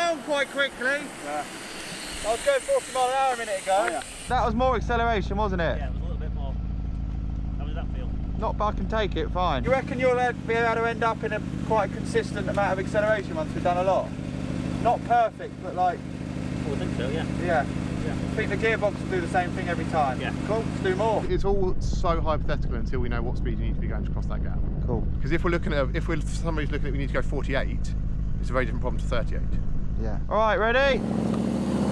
down quite quickly. Yeah. I was going 40 mile an hour a minute ago. Oh, yeah. That was more acceleration, wasn't it? Yeah, it was a little bit more. How did that feel? Not bad, I can take it, fine. You reckon you'll be able to end up in a quite consistent amount of acceleration once we've done a lot? Not perfect, but like... Oh, I think so, yeah. Yeah. Yeah. I think the gearbox will do the same thing every time. Yeah. Cool, let's do more. It's all so hypothetical until we know what speed you need to be going to cross that gap. Cool. Because if we're looking at, for somebody's looking at we need to go 48, it's a very different problem to 38. Yeah. All right, ready?